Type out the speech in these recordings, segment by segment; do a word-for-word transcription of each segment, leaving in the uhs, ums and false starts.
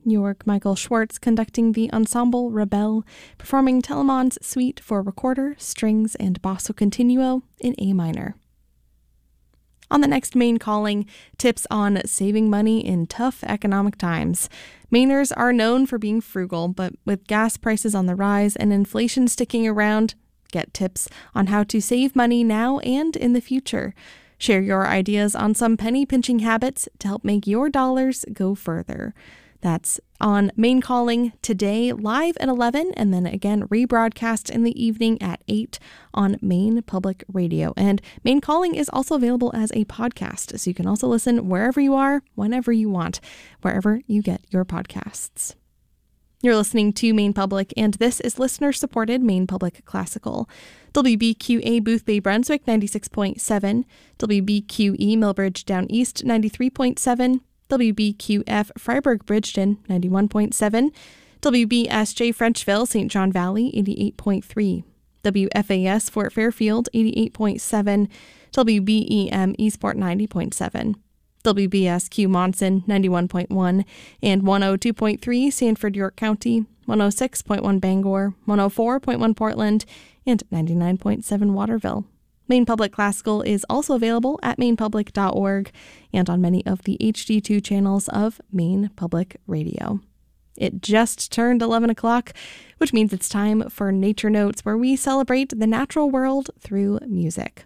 York Michael Schwartz conducting the Ensemble Rebelle, performing Telemann's Suite for recorder, strings, and basso continuo in A minor. On the next Maine Calling, tips on saving money in tough economic times. Mainers are known for being frugal, but with gas prices on the rise and inflation sticking around, get tips on how to save money now and in the future. Share your ideas on some penny-pinching habits to help make your dollars go further. That's on Maine Calling today, live at eleven, and then again rebroadcast in the evening at eight on Maine Public Radio. And Maine Calling is also available as a podcast, so you can also listen wherever you are, whenever you want, wherever you get your podcasts. You're listening to Maine Public, and this is listener-supported Maine Public Classical. W B Q A Boothbay Brunswick ninety-six point seven, W B Q E Millbridge Down East ninety-three point seven, W B Q F Freiburg Bridgeton ninety-one point seven, W B S J Frenchville Saint John Valley eighty-eight point three, W F A S Fort Fairfield eighty-eight point seven, W B E M Eastport ninety point seven, W B S Q Monson ninety-one point one, and one oh two point three Sanford York County, one oh six point one Bangor, one oh four point one Portland, and ninety-nine point seven Waterville. Maine Public Classical is also available at maine public dot org and on many of the H D two channels of Maine Public Radio. It just turned eleven o'clock, which means it's time for Nature Notes, where we celebrate the natural world through music.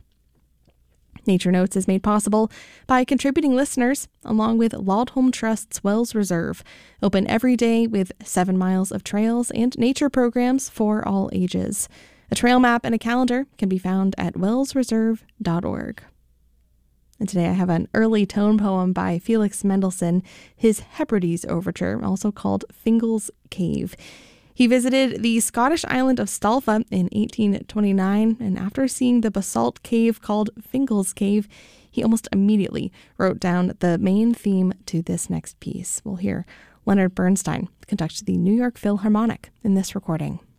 Nature Notes is made possible by contributing listeners, along with Laudholm Trust's Wells Reserve, open every day with seven miles of trails and nature programs for all ages. A trail map and a calendar can be found at wells reserve dot org. And today I have an early tone poem by Felix Mendelssohn, his Hebrides Overture, also called Fingal's Cave. He visited the Scottish island of Stalfa in eighteen twenty-nine, and after seeing the basalt cave called Fingal's Cave, he almost immediately wrote down the main theme to this next piece. We'll hear Leonard Bernstein conduct the New York Philharmonic in this recording.